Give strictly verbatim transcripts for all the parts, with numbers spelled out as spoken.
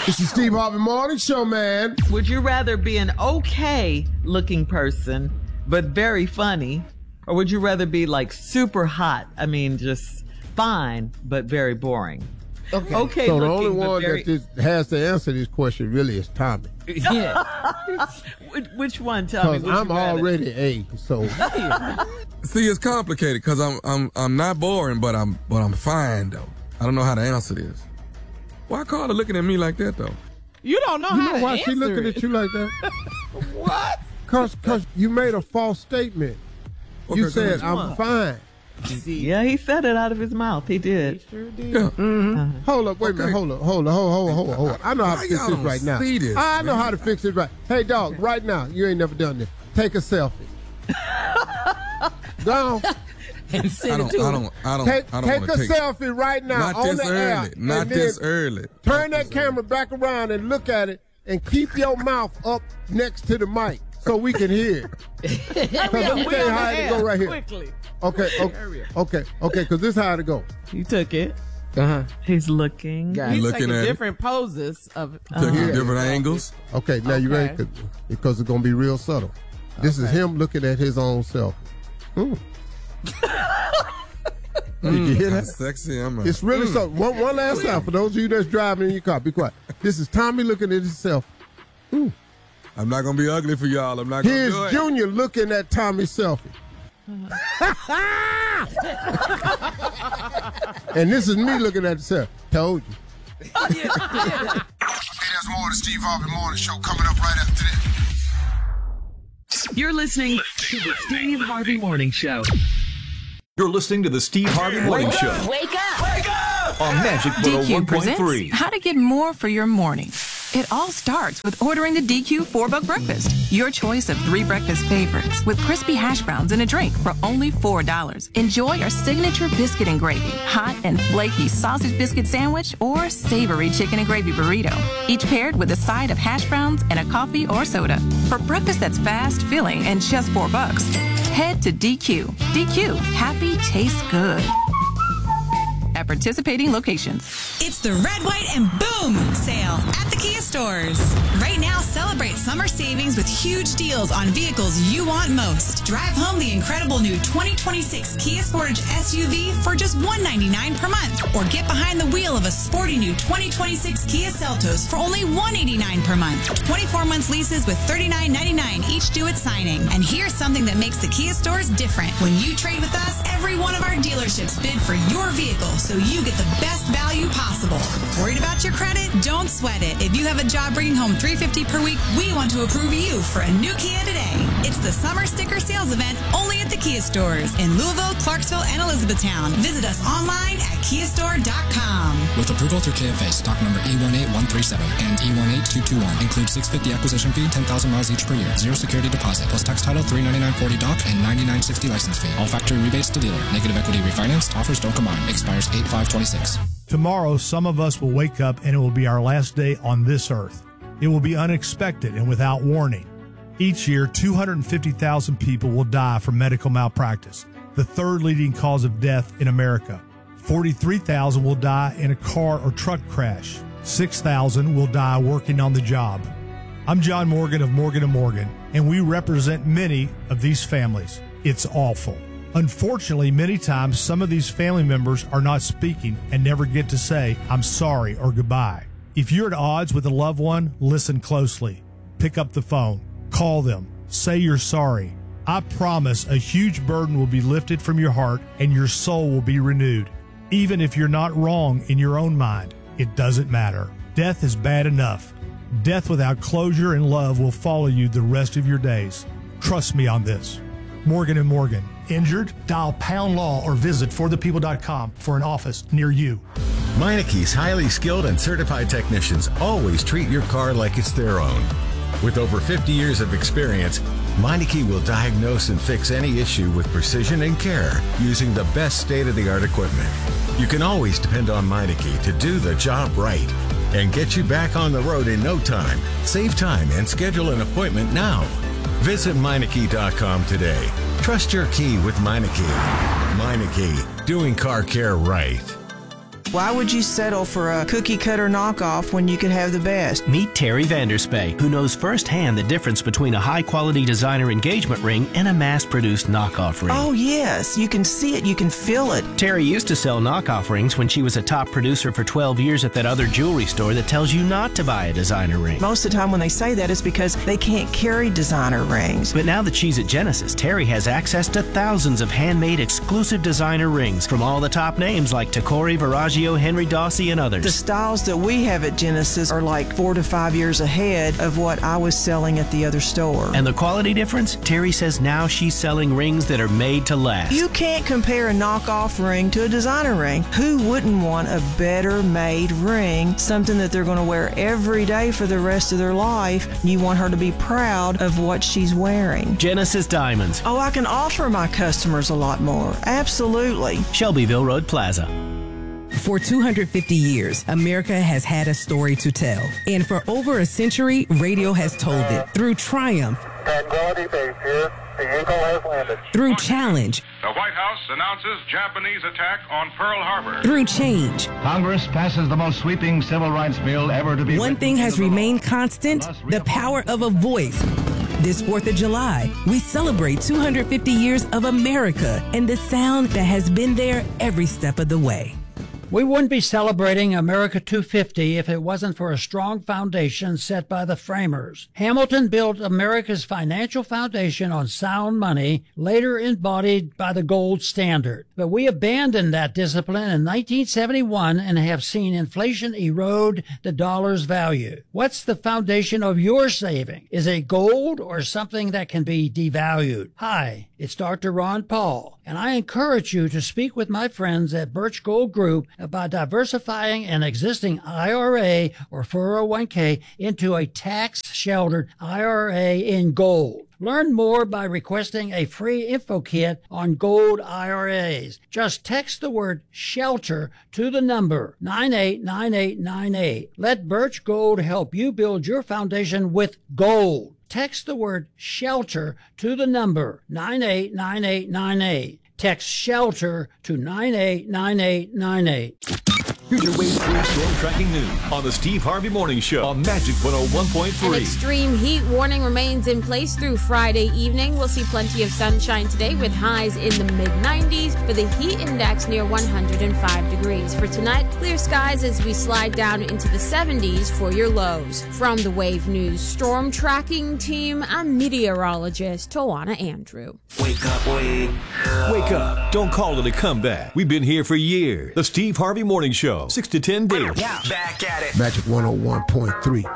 It's the Steve Harvey Morning Show, man. Would you rather be an okay-looking person, but very funny, or would you rather be like super hot? I mean, just fine, but very boring. Okay. Okay. So the looking, only one very... that this has to answer this question really is Tommy. Yeah. which, which one, Tommy? Because I'm already A. So see, it's complicated because I'm I'm I'm not boring, but I'm but I'm fine though. I don't know how to answer this. Why Carla looking at me like that though? You don't know you how know to why answer she looking it. at you like that? What? Cause cause you made a false statement. Okay, you said I'm one? fine. Yeah, he said it out of his mouth. He did. He sure did. Yeah. Mm-hmm. Uh-huh. Hold up, wait Okay. a minute, hold up, hold up, hold up, hold up, hold up, hold up. I know how to Why fix y'all this don't right now. see this, I know man? how to fix it right. Hey, dog, right now, you ain't never done this. Take a selfie. Go on. And send I it don't to I him. don't I don't Take, I don't take want a to take selfie right now Not on this the early. air. Not and this then early. Turn Not that this camera early. back around and look at it and keep your mouth up next to the mic so we can hear it. Hurry Let up, me we tell you on how the it go air. right here. Quickly. Okay, okay, okay, okay, because this is how it go. You took it. Uh-huh. He's looking. He's looking taking at it. different poses of Taking Yeah. different angles. Okay, now you Okay. ready? 'Cause- Because it's going to be real subtle. This is him looking at his own self. Mm. Did you hear How that? sexy am I? It's really so. One, one last time for those of you that's driving in your car, be quiet. This is Tommy looking at himself. I'm not gonna be ugly for y'all. I'm not gonna Here's do it. Junior looking at Tommy's selfie. And this is me looking at the selfie. Told you. Hey, there's more of the Steve Harvey Morning Show coming up right after this. You're listening to the Steve Harvey Morning Show. You're listening to the Steve Harvey Morning Show Wake up! Wake up! on Magic one oh D Q one point three. presents how to get more for your morning. It all starts with ordering the D Q four buck breakfast. Your choice of three breakfast favorites with crispy hash browns and a drink for only four dollars. Enjoy our signature biscuit and gravy, hot and flaky sausage biscuit sandwich, or savory chicken and gravy burrito. Each paired with a side of hash browns and a coffee or soda. For breakfast that's fast, filling, and just four bucks, head to D Q. D Q, happy tastes good. At participating locations. It's the Red, White, and Boom sale at the Kia stores. Right now, celebrate summer savings with huge deals on vehicles you want most. Drive home the incredible new twenty twenty-six Kia Sportage S U V for just one hundred ninety-nine dollars per month. Or get behind the wheel of a sporty new twenty twenty-six Kia Seltos for only one hundred eighty-nine dollars per month. twenty-four months leases with thirty-nine ninety-nine each due at signing. And here's something that makes the Kia stores different. When you trade with us, every one of our dealerships bid for your vehicle, so you get the best value possible. Worried about your credit? Don't sweat it. If you have a job bringing home three hundred fifty dollars per week, we want to approve you for a new Kia today. It's the summer sticker sales event only at the Kia stores in Louisville, Clarksville, and Elizabethtown. Visit us online at kia store dot com. With approval through K F A, stock number E one eight one three seven and E one eight two two one. Includes six hundred fifty dollars acquisition fee, ten thousand miles each per year. Zero security deposit, plus tax title, three hundred ninety-nine dollars forty doc, and ninety-nine sixty license fee. All factory rebates to dealer. Negative equity refinanced. Offers don't combine. Expires eight five twenty-six. Tomorrow, some of us will wake up and it will be our last day on this earth. It will be unexpected and without warning. Each year, two hundred fifty thousand people will die from medical malpractice, the third leading cause of death in America. forty-three thousand will die in a car or truck crash. six thousand will die working on the job. I'm John Morgan of Morgan and Morgan, and we represent many of these families. It's awful. Unfortunately, many times some of these family members are not speaking and never get to say, I'm sorry or goodbye. If you're at odds with a loved one, listen closely. Pick up the phone. Call them. Say you're sorry. I promise a huge burden will be lifted from your heart and your soul will be renewed. Even if you're not wrong in your own mind, it doesn't matter. Death is bad enough. Death without closure and love will follow you the rest of your days. Trust me on this. Morgan and Morgan. Injured? Dial pound law or visit for the people dot com for an office near you. Meineke's highly skilled and certified technicians always treat your car like it's their own. With over fifty years of experience, Meineke will diagnose and fix any issue with precision and care using the best state-of-the-art equipment. You can always depend on Meineke to do the job right and get you back on the road in no time. Save time and schedule an appointment now. Visit Meineke dot com today. Trust your key with Meineke. Meineke, doing car care right. Why would you settle for a cookie cutter knockoff when you could have the best? Meet Terry Vanderspay, who knows firsthand the difference between a high-quality designer engagement ring and a mass-produced knockoff ring. Oh, yes. You can see it. You can feel it. Terry used to sell knockoff rings when she was a top producer for twelve years at that other jewelry store that tells you not to buy a designer ring. Most of the time when they say that, it's because they can't carry designer rings. But now that she's at Genesis, Terry has access to thousands of handmade exclusive designer rings from all the top names like Tacori, Verragio, Henry Dossi, and others. The styles that we have at Genesis are like four to five years ahead of what I was selling at the other store. And the quality difference? Terry says now she's selling rings that are made to last. You can't compare a knockoff ring to a designer ring. Who wouldn't want a better made ring, something that they're going to wear every day for the rest of their life? You want her to be proud of what she's wearing. Genesis Diamonds. Oh, I can offer my customers a lot more. Absolutely. Shelbyville Road Plaza. For two hundred fifty years, America has had a story to tell. And for over a century, radio has told it through triumph, Tranquility Base here. The Eagle has landed. Through challenge, the White House announces Japanese attack on Pearl Harbor. through change. Congress passes the most sweeping civil rights bill ever to be One thing has remained constant, the power of a voice. This fourth of July, we celebrate two hundred fifty years of America and the sound that has been there every step of the way. We wouldn't be celebrating America two fifty if it wasn't for a strong foundation set by the framers. Hamilton built America's financial foundation on sound money, later embodied by the gold standard. But we abandoned that discipline in nineteen seventy-one and have seen inflation erode the dollar's value. What's the foundation of your saving? Is it gold or something that can be devalued? Hi, it's Doctor Ron Paul, and I encourage you to speak with my friends at Birch Gold Group about diversifying an existing I R A or four oh one k into a tax-sheltered I R A in gold. Learn more by requesting a free info kit on gold I R As. Just text the word SHELTER to the number nine eight nine eight nine eight. Let Birch Gold help you build your foundation with gold. Text the word SHELTER to the number nine eight nine eight nine eight. Text SHELTER to nine eight nine eight nine eight. Here's your Wave three storm tracking news on the Steve Harvey Morning Show on Magic one oh one point three. An extreme heat warning remains in place through Friday evening. We'll see plenty of sunshine today with highs in the mid nineties, with the heat index near one hundred five degrees. For tonight, clear skies as we slide down into the seventies for your lows. From the Wave News Storm Tracking Team, I'm meteorologist Tawana Andrew. Wake up, wake up. Wake up. Don't call it a comeback. We've been here for years. The Steve Harvey Morning Show. six to ten daily. Yeah. Back at it. Magic one oh one point three.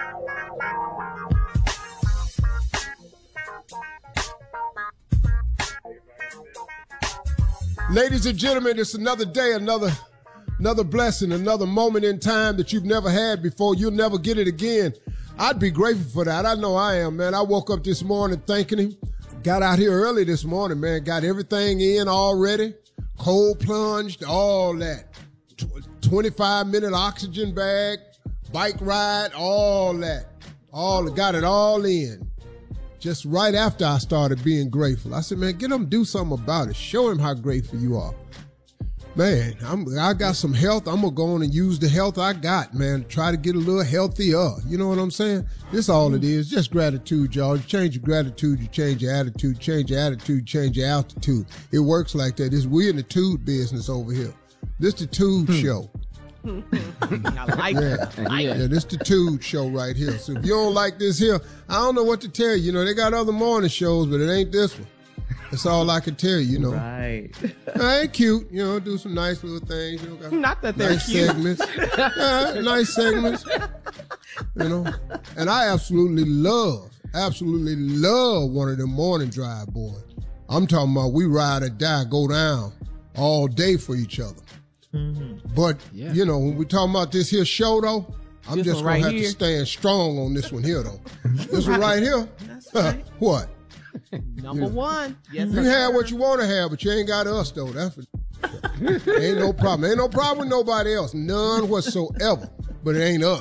Ladies and gentlemen, it's another day, another another blessing, another moment in time that you've never had before. You'll never get it again. I'd be grateful for that. I know I am, man. I woke up this morning thanking him. Got out here early this morning, man. Got everything in already. Cold plunged, all that. twenty-five minute oxygen bag, bike ride, all that. All got it all in. Just right after I started being grateful. I said, man, get him do something about it. Show him how grateful you are. Man, I'm, I got some health. I'm going to go on and use the health I got, man, to try to get a little healthier. You know what I'm saying? This all it is. Just gratitude, y'all. You change your gratitude, you change your attitude, change your attitude, change your altitude. It works like that. It's, we're in the tude business over here. This the Tude hmm. show. I like yeah. it. Like yeah, this the Tude show right here. So if you don't like this here, I don't know what to tell you. You know, they got other morning shows, but it ain't this one. That's all I can tell you, you know. Right. I ain't cute, you know, do some nice little things. You know, got Not that they're nice cute. segments. Yeah, nice segments. You know. And I absolutely love, absolutely love one of them morning drive boys. I'm talking about we ride or die, go down all day for each other. Mm-hmm. But, yeah. you know, when we talking about this here show, though, I'm this just going right to have here. to stand strong on this one here, though. This one right here? That's right. What? Number you, one. Yes, you have what you want to have, but you ain't got us, though. That's what, ain't no problem. Ain't no problem with nobody else. None whatsoever. But it ain't us.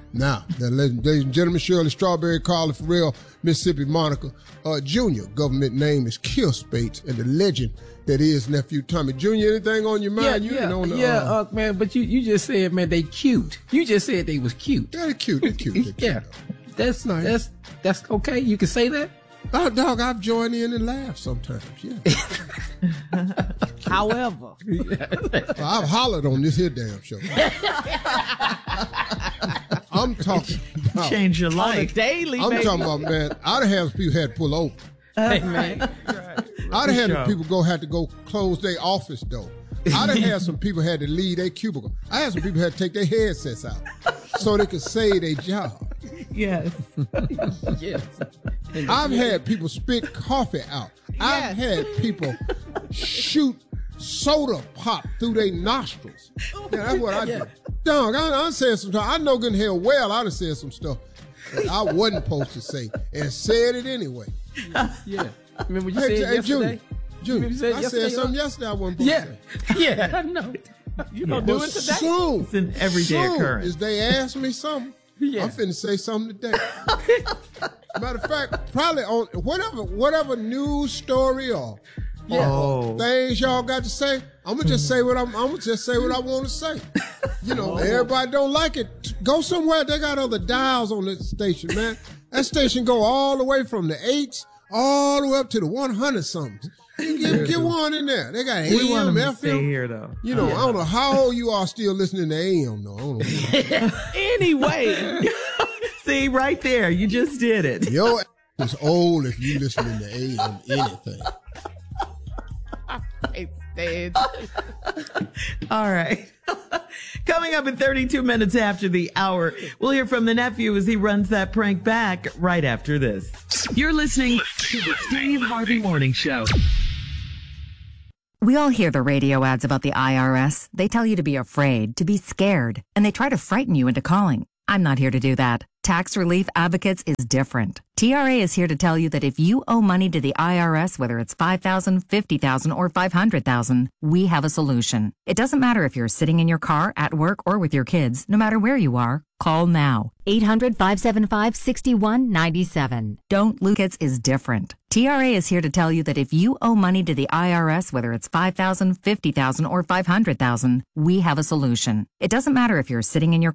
Now, the ladies and gentlemen, Shirley Strawberry, Carla Farrell, Mississippi Monica uh, Junior Government name is Kill Spates, and the legend that is nephew Tommy Junior Anything on your mind? Yeah, you yeah, ain't on the, yeah, uh, uh, man. But you, you just said, man, they cute. You just said they was cute. Yeah, they're cute. They're cute. They're cute. Yeah, that's Nice. that's that's okay. You can say that. Oh, dog, I've joined in and laughed sometimes. Yeah. However, Well, I've hollered on this here damn show. I'm talking about, Change your on a life. daily I'm basis. talking about, man, I'd have had some people had to pull over. Hey, man. I'd have had For some sure. people go had to go close their office door. I'd have had some people had to leave their cubicle. I had some people had to take their headsets out so they could save their job. Yes. Yes. I've had people spit coffee out. I've had people shoot soda pop through their nostrils. Yeah, that's what I do. Dog, I, I said some stuff. I know good and hell well I'd have said some stuff that I wasn't supposed to say and said it anyway. Yeah. Remember you Hey, said hey, yesterday? Junior, Junior, You said I yesterday, said something huh? yesterday I wasn't supposed Yeah. to say. Yeah, I know. You gonna do But it today? soon, It's an everyday soon occurrence. as they ask me something, Yeah. I'm finna say something today. Matter of fact, probably on whatever whatever news story or, Yeah. or things y'all got to say, I'm gonna just say what I'm. I'm gonna just say what I want to say. You know, everybody don't like it. Go somewhere. They got other dials on this station, man. That station go all the way from the eights all the way up to the one hundred somethings. You get, get one in there. They got We want A M, them to F stay M. here, though. You know, I don't know how old you are still listening to A M though. I don't know. Anyway. See, right there. You just did it. Your ass is old if you listening to A M anything. Can't stand. All right. Coming up in thirty-two minutes after the hour, we'll hear from the nephew as he runs that prank back right after this. You're listening to the Steve Harvey Morning Show. We all hear the radio ads about the I R S. They tell you to be afraid, to be scared, and they try to frighten you into calling. I'm not here to do that. Tax Relief Advocates is different. T R A is here to tell you that if you owe money to the I R S, whether it's five thousand dollars, fifty thousand dollars, or five hundred thousand dollars, we have a solution. It doesn't matter if you're sitting in your car, at work, or with your kids. No matter where you are, call now. eight hundred, five seven five, six one nine seven. Don't lose. It's is different. T R A is here to tell you that if you owe money to the I R S, whether it's five thousand dollars, fifty thousand dollars, or five hundred thousand dollars, we have a solution. It doesn't matter if you're sitting in your